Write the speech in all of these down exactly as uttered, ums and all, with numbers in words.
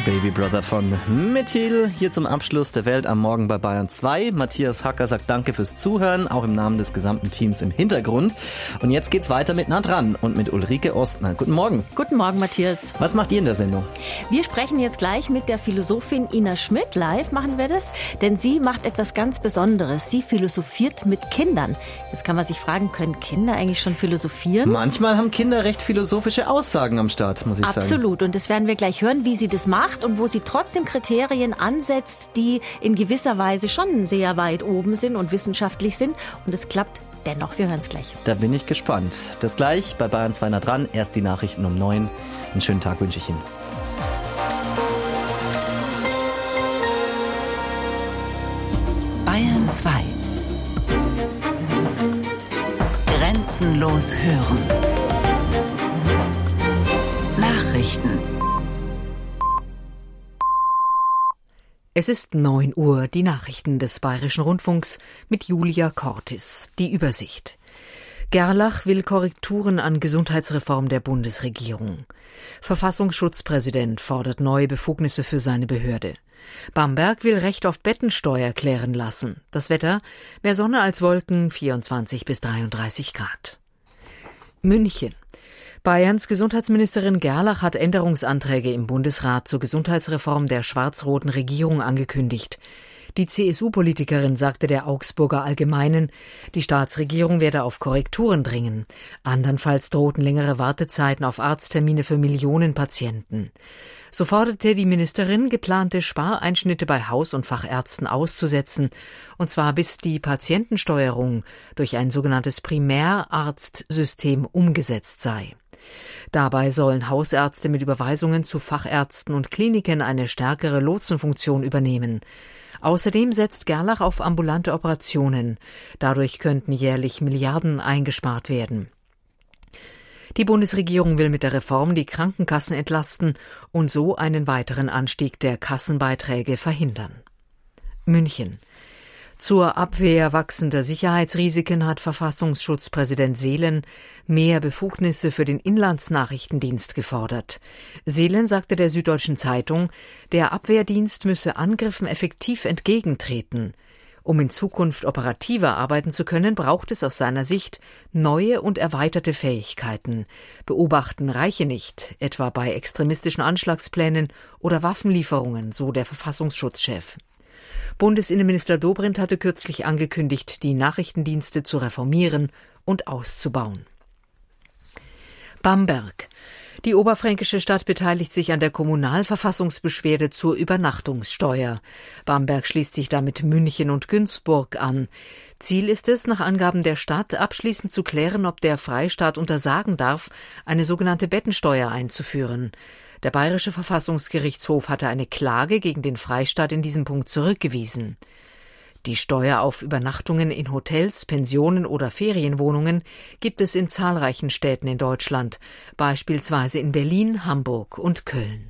Baby Brother von Methyl hier zum Abschluss der Welt am Morgen bei Bayern zwei. Matthias Hacker sagt danke fürs Zuhören, auch im Namen des gesamten Teams im Hintergrund. Und jetzt geht's weiter mit Nah dran und mit Ulrike Ostner. Guten Morgen. Guten Morgen, Matthias. Was macht ihr in der Sendung? Wir sprechen jetzt gleich mit der Philosophin Ina Schmidt. Live machen wir das, denn sie macht etwas ganz Besonderes. Sie philosophiert mit Kindern. Jetzt kann man sich fragen, können Kinder eigentlich schon philosophieren? Manchmal haben Kinder recht philosophische Aussagen am Start, muss ich Absolut. sagen. Absolut. Und das werden wir gleich hören, wie sie das macht und wo sie trotzdem Kriterien ansetzt, die in gewisser Weise schon sehr weit oben sind und wissenschaftlich sind. Und es klappt dennoch. Wir hören es gleich. Da bin ich gespannt. Das gleich bei Bayern zwei nah dran. Erst die Nachrichten um neun. Einen schönen Tag wünsche ich Ihnen. Bayern zwei. Grenzenlos hören. Nachrichten. Es ist neun Uhr, die Nachrichten des Bayerischen Rundfunks mit Julia Cortis. Die Übersicht. Gerlach will Korrekturen an Gesundheitsreform der Bundesregierung. Verfassungsschutzpräsident fordert neue Befugnisse für seine Behörde. Bamberg will Recht auf Bettensteuer klären lassen. Das Wetter: mehr Sonne als Wolken, vierundzwanzig bis dreiunddreißig Grad. München. Bayerns Gesundheitsministerin Gerlach hat Änderungsanträge im Bundesrat zur Gesundheitsreform der schwarz-roten Regierung angekündigt. Die C S U-Politikerin sagte der Augsburger Allgemeinen, die Staatsregierung werde auf Korrekturen dringen. Andernfalls drohten längere Wartezeiten auf Arzttermine für Millionen Patienten. So forderte die Ministerin, geplante Spareinschnitte bei Haus- und Fachärzten auszusetzen, und zwar bis die Patientensteuerung durch ein sogenanntes Primärarztsystem umgesetzt sei. Dabei sollen Hausärzte mit Überweisungen zu Fachärzten und Kliniken eine stärkere Lotsenfunktion übernehmen. Außerdem setzt Gerlach auf ambulante Operationen. Dadurch könnten jährlich Milliarden eingespart werden. Die Bundesregierung will mit der Reform die Krankenkassen entlasten und so einen weiteren Anstieg der Kassenbeiträge verhindern. München. Zur Abwehr wachsender Sicherheitsrisiken hat Verfassungsschutzpräsident Seelen mehr Befugnisse für den Inlandsnachrichtendienst gefordert. Seelen sagte der Süddeutschen Zeitung, der Abwehrdienst müsse Angriffen effektiv entgegentreten. Um in Zukunft operativer arbeiten zu können, braucht es aus seiner Sicht neue und erweiterte Fähigkeiten. Beobachten reiche nicht, etwa bei extremistischen Anschlagsplänen oder Waffenlieferungen, so der Verfassungsschutzchef. Bundesinnenminister Dobrindt hatte kürzlich angekündigt, die Nachrichtendienste zu reformieren und auszubauen. Bamberg. Die oberfränkische Stadt beteiligt sich an der Kommunalverfassungsbeschwerde zur Übernachtungssteuer. Bamberg schließt sich damit München und Günzburg an. Ziel ist es, nach Angaben der Stadt abschließend zu klären, ob der Freistaat untersagen darf, eine sogenannte Bettensteuer einzuführen. Der Bayerische Verfassungsgerichtshof hatte eine Klage gegen den Freistaat in diesem Punkt zurückgewiesen. Die Steuer auf Übernachtungen in Hotels, Pensionen oder Ferienwohnungen gibt es in zahlreichen Städten in Deutschland, beispielsweise in Berlin, Hamburg und Köln.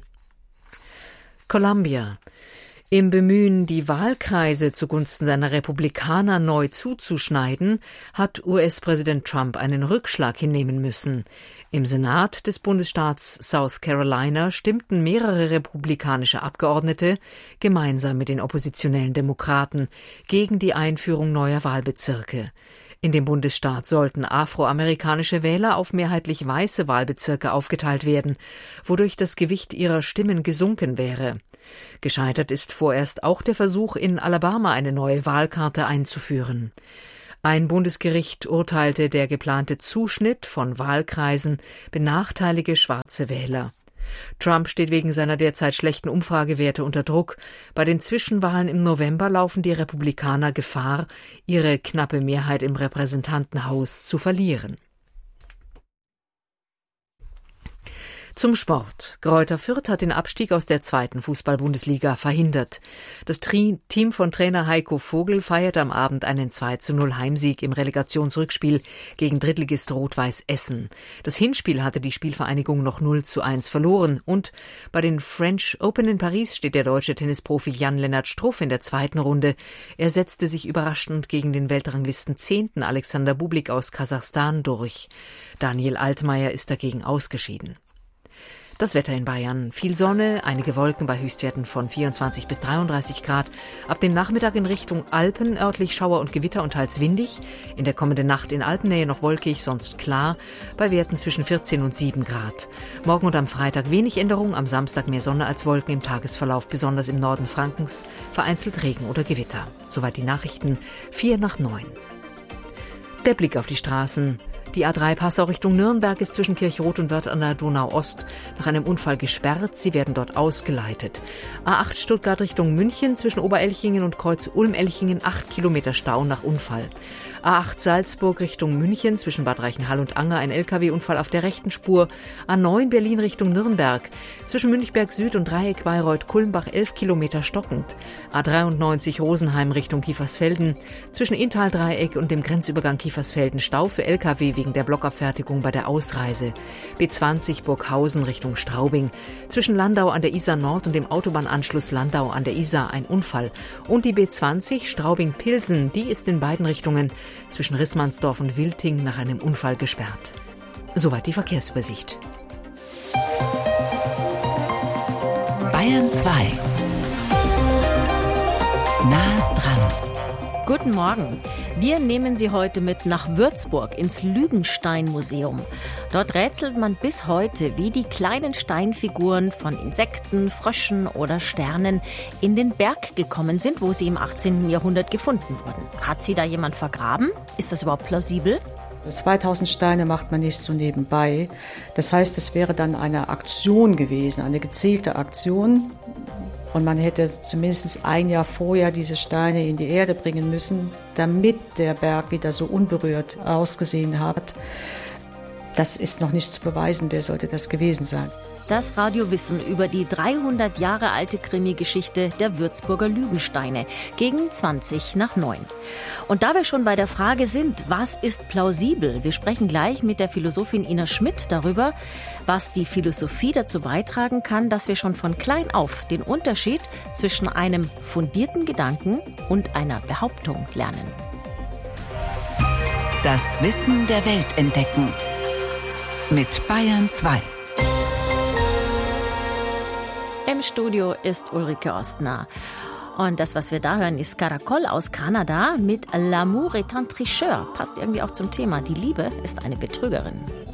Columbia. Im Bemühen, die Wahlkreise zugunsten seiner Republikaner neu zuzuschneiden, hat U S-Präsident Trump einen Rückschlag hinnehmen müssen. Im Senat des Bundesstaats South Carolina stimmten mehrere republikanische Abgeordnete gemeinsam mit den oppositionellen Demokraten gegen die Einführung neuer Wahlbezirke. In dem Bundesstaat sollten afroamerikanische Wähler auf mehrheitlich weiße Wahlbezirke aufgeteilt werden, wodurch das Gewicht ihrer Stimmen gesunken wäre. Gescheitert ist vorerst auch der Versuch, in Alabama eine neue Wahlkarte einzuführen. Ein Bundesgericht urteilte, der geplante Zuschnitt von Wahlkreisen benachteilige schwarze Wähler. Trump steht wegen seiner derzeit schlechten Umfragewerte unter Druck. Bei den Zwischenwahlen im November laufen die Republikaner Gefahr, ihre knappe Mehrheit im Repräsentantenhaus zu verlieren. Zum Sport. Greuther Fürth hat den Abstieg aus der zweiten Fußball-Bundesliga verhindert. Das Tri- Team von Trainer Heiko Vogel feierte am Abend einen zwei zu null Heimsieg im Relegationsrückspiel gegen Drittligist Rot-Weiß Essen. Das Hinspiel hatte die Spielvereinigung noch null zu eins verloren und bei den French Open in Paris steht der deutsche Tennisprofi Jan-Lennart Struff in der zweiten Runde. Er setzte sich überraschend gegen den Weltranglisten zehnten Alexander Bublik aus Kasachstan durch. Daniel Altmaier ist dagegen ausgeschieden. Das Wetter in Bayern. Viel Sonne, einige Wolken bei Höchstwerten von vierundzwanzig bis dreiunddreißig Grad. Ab dem Nachmittag in Richtung Alpen örtlich Schauer und Gewitter und teils windig. In der kommenden Nacht in Alpennähe noch wolkig, sonst klar, bei Werten zwischen vierzehn und sieben Grad. Morgen und am Freitag wenig Änderung, am Samstag mehr Sonne als Wolken, im Tagesverlauf besonders im Norden Frankens vereinzelt Regen oder Gewitter. Soweit die Nachrichten, vier nach neun. Der Blick auf die Straßen. Die A drei Passau Richtung Nürnberg ist zwischen Kirchroth und Wörth an der Donau-Ost nach einem Unfall gesperrt. Sie werden dort ausgeleitet. A acht Stuttgart Richtung München zwischen Oberelchingen und Kreuz Ulm-Elchingen acht Kilometer Stau nach Unfall. A acht Salzburg Richtung München zwischen Bad Reichenhall und Anger ein L K W-Unfall auf der rechten Spur. A neun Berlin Richtung Nürnberg zwischen Münchberg Süd und Dreieck Bayreuth-Kulmbach elf Kilometer stockend. A dreiundneunzig Rosenheim Richtung Kiefersfelden zwischen Inntal-Dreieck und dem Grenzübergang Kiefersfelden Stau für L K W wegen der Blockabfertigung bei der Ausreise. B zwanzig Burghausen Richtung Straubing zwischen Landau an der Isar Nord und dem Autobahnanschluss Landau an der Isar ein Unfall. Und die B zwanzig Straubing-Pilsen, die ist in beiden Richtungen zwischen Rissmannsdorf und Wilting nach einem Unfall gesperrt. Soweit die Verkehrsübersicht. Bayern zwei. Nah dran. Guten Morgen. Wir nehmen Sie heute mit nach Würzburg ins Lügenstein-Museum. Dort rätselt man bis heute, wie die kleinen Steinfiguren von Insekten, Fröschen oder Sternen in den Berg gekommen sind, wo sie im achtzehnten Jahrhundert gefunden wurden. Hat sie da jemand vergraben? Ist das überhaupt plausibel? zweitausend Steine macht man nicht so nebenbei. Das heißt, es wäre dann eine Aktion gewesen, eine gezielte Aktion. Und man hätte zumindest ein Jahr vorher diese Steine in die Erde bringen müssen, damit der Berg wieder so unberührt ausgesehen hat. Das ist noch nicht zu beweisen. Wer sollte das gewesen sein? Das Radiowissen über die dreihundert Jahre alte Krimi-Geschichte der Würzburger Lügensteine gegen zwanzig nach neun. Und da wir schon bei der Frage sind, was ist plausibel? Wir sprechen gleich mit der Philosophin Ina Schmidt darüber, was die Philosophie dazu beitragen kann, dass wir schon von klein auf den Unterschied zwischen einem fundierten Gedanken und einer Behauptung lernen. Das Wissen der Welt entdecken. Mit Bayern zwei. Im Studio ist Ulrike Ostner. Und das, was wir da hören, ist Caracol aus Kanada mit L'amour est un tricheur. Passt irgendwie auch zum Thema. Die Liebe ist eine Betrügerin.